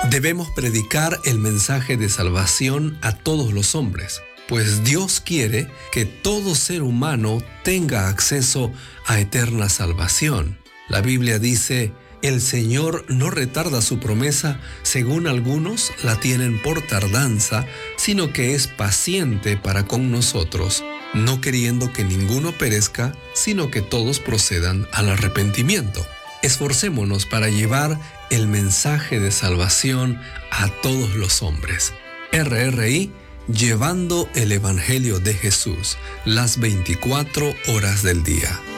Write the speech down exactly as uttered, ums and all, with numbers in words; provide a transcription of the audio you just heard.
Debemos predicar el mensaje de salvación a todos los hombres, pues Dios quiere que todo ser humano tenga acceso a eterna salvación. La Biblia dice: el Señor no retarda su promesa, según algunos la tienen por tardanza, sino que es paciente para con nosotros, no queriendo que ninguno perezca, sino que todos procedan al arrepentimiento. Esforcémonos para llevar el mensaje de salvación a todos los hombres. R R I, llevando el Evangelio de Jesús las veinticuatro horas del día.